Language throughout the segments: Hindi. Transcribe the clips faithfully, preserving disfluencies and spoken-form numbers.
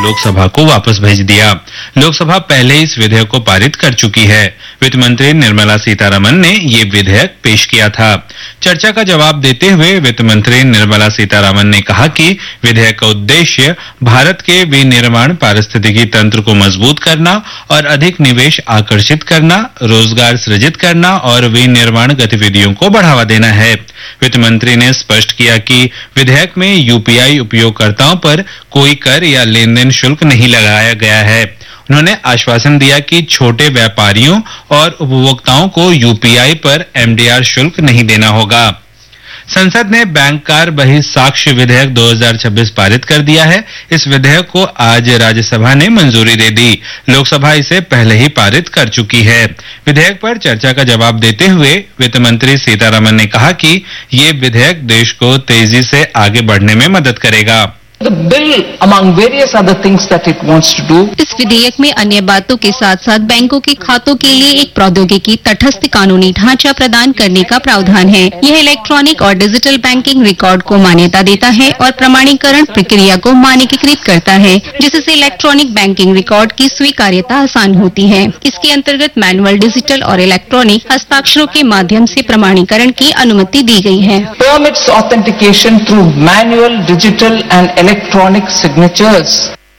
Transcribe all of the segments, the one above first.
लोकसभा को वापस भेज दिया। लोकसभा पहले इस विधेयक को पारित कर चुकी है। वित्त मंत्री निर्मला सीतारमण ने ये विधेयक पेश किया था। चर्चा का जवाब देते हुए वित्त मंत्री निर्मला सीतारमण ने कहा कि विधेयक का उद्देश्य भारत के विनिर्माण पारिस्थितिकी तंत्र को मजबूत करना और अधिक निवेश आकर्षित करना, रोजगार सृजित करना और विनिर्माण गतिविधियों को बढ़ावा देना है। वित्त मंत्री ने स्पष्ट किया कि विधेयक में यूपीआई उपयोगकर्ताओं पर कोई कर या लेन देन शुल्क नहीं लगाया गया है। उन्होंने आश्वासन दिया कि छोटे व्यापारियों और उपभोक्ताओं को यूपीआई पर एमडीआर शुल्क नहीं देना होगा। संसद ने बैंककार बहिर्साक्ष्य विधेयक दो हज़ार छब्बीस पारित कर दिया है। इस विधेयक को आज राज्यसभा ने मंजूरी दे दी। लोकसभा इसे पहले ही पारित कर चुकी है। विधेयक पर चर्चा का जवाब देते हुए वित्त मंत्री सीतारमण ने कहा कि ये विधेयक देश को तेजी से आगे बढ़ने में मदद करेगा। The bill, among various other things that it wants to do, इस विधेयक में अन्य बातों के साथ साथ बैंकों के खातों के लिए एक प्रौद्योगिकी तटस्थ कानूनी ढांचा प्रदान करने का प्रावधान है। यह इलेक्ट्रॉनिक और डिजिटल बैंकिंग रिकॉर्ड को मान्यता देता है और प्रमाणीकरण प्रक्रिया को मानकीकृत करता है, जिससे इलेक्ट्रॉनिक बैंकिंग रिकॉर्ड की स्वीकार्यता आसान होती है। इसके अंतर्गत मैनुअल, डिजिटल और इलेक्ट्रॉनिक हस्ताक्षरों के माध्यम से प्रमाणीकरण की अनुमति दी गई है। permits authentication through manual, digital and electronic signatures.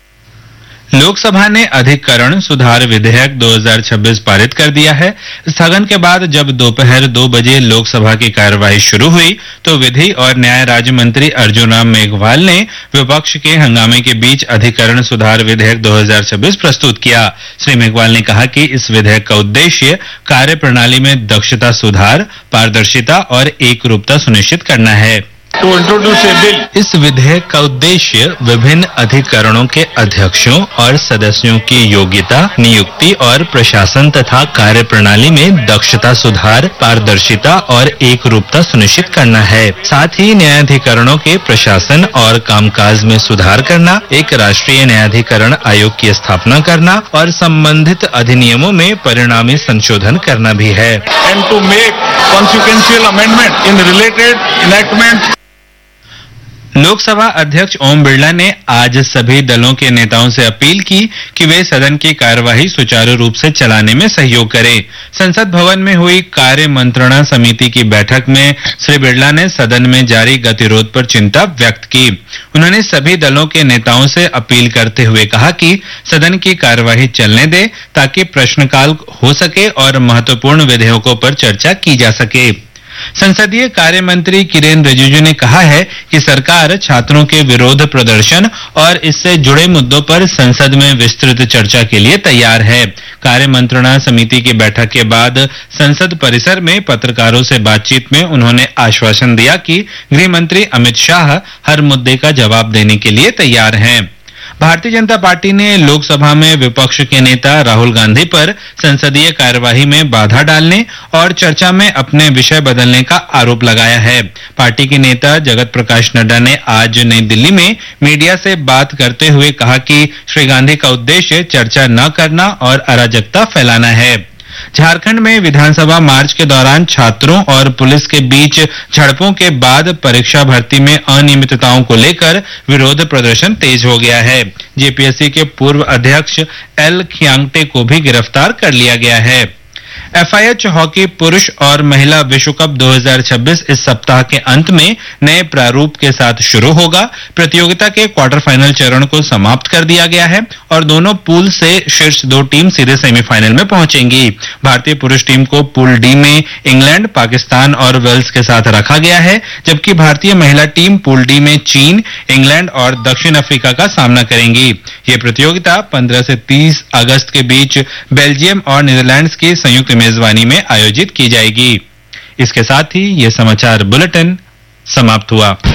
Lok Sabha ने अधिकरण सुधार विधेयक दो हज़ार छब्बीस पारित कर दिया है। स्थगन के बाद जब दोपहर दो बजे लोकसभा की कार्यवाही शुरू हुई तो विधि और न्याय राज्य मंत्री अर्जुन राम मेघवाल ने विपक्ष के हंगामे के बीच अधिकरण सुधार विधेयक दो हज़ार छब्बीस प्रस्तुत किया। श्री मेघवाल ने कहा कि इस विधेयक का उद्देश्य कार्य प्रणाली में दक्षता सुधार, पारदर्शिता और एकरूपता सुनिश्चित करना है। To introduce a bill. इस विधेयक का उद्देश्य विभिन्न अधिकरणों के अध्यक्षों और सदस्यों की योग्यता, नियुक्ति और प्रशासन तथा कार्य प्रणाली में दक्षता सुधार, पारदर्शिता और एकरूपता सुनिश्चित करना है। साथ ही न्यायाधिकरणों के प्रशासन और कामकाज में सुधार करना, एक राष्ट्रीय न्यायाधिकरण आयोग की स्थापना करना और संबंधित अधिनियमों में परिणामी संशोधन करना भी है। And to make consequential amendment in related enactments. Lok Sabha अध्यक्ष ओम बिरला ने आज सभी दलों के नेताओं से अपील की कि वे सदन की कार्यवाही सुचारू रूप से चलाने में सहयोग करें। संसद भवन में हुई कार्य मंत्रणा समिति की बैठक में श्री बिरला ने सदन में जारी गतिरोध पर चिंता व्यक्त की। उन्होंने सभी दलों के नेताओं से अपील करते हुए कहा कि सदन की कार्यवाही चलने दे ताकि प्रश्नकाल हो सके और महत्वपूर्ण विधेयकों पर चर्चा की जा सके। संसदीय कार्य मंत्री किरेन रिजिजू ने कहा है कि सरकार छात्रों के विरोध प्रदर्शन और इससे जुड़े मुद्दों पर संसद में विस्तृत चर्चा के लिए तैयार है। कार्य मंत्रणा समिति की बैठक के बाद संसद परिसर में पत्रकारों से बातचीत में उन्होंने आश्वासन दिया कि गृह मंत्री अमित शाह हर मुद्दे का जवाब देने के लिए तैयार हैं। भारतीय जनता पार्टी ने लोकसभा में विपक्ष के नेता राहुल गांधी पर संसदीय कार्यवाही में बाधा डालने और चर्चा में अपने विषय बदलने का आरोप लगाया है। पार्टी के नेता जगत प्रकाश नड्डा ने आज नई दिल्ली में मीडिया से बात करते हुए कहा कि श्री गांधी का उद्देश्य चर्चा न करना और अराजकता फैलाना है। झारखंड में विधानसभा मार्च के दौरान छात्रों और पुलिस के बीच झड़पों के बाद परीक्षा भर्ती में अनियमितताओं को लेकर विरोध प्रदर्शन तेज हो गया है। जेपीएससी के पूर्व अध्यक्ष एल खियांगटे को भी गिरफ्तार कर लिया गया है। एफआईएच हॉकी पुरुष और महिला विश्व कप दो हज़ार छब्बीस इस सप्ताह के अंत में नए प्रारूप के साथ शुरू होगा। प्रतियोगिता के क्वार्टर फाइनल चरण को समाप्त कर दिया गया है और दोनों पूल से शीर्ष दो टीम सीधे सेमीफाइनल में पहुंचेंगी। भारतीय पुरुष टीम को पूल डी में इंग्लैंड, पाकिस्तान और वेल्स के साथ रखा गया है, जबकि भारतीय महिला टीम पूल डी में चीन, इंग्लैंड और दक्षिण अफ्रीका का सामना करेंगी। ये प्रतियोगिता पंद्रह से तीस अगस्त के बीच बेल्जियम और नीदरलैंड्स की संयुक्त मेजबानी में आयोजित की जाएगी। इसके साथ ही ये समाचार बुलेटिन समाप्त हुआ।